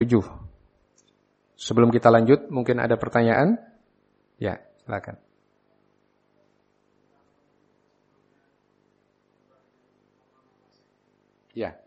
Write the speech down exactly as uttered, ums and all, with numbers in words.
tujuh. Sebelum kita lanjut, mungkin ada pertanyaan? Ya, silakan. Ya.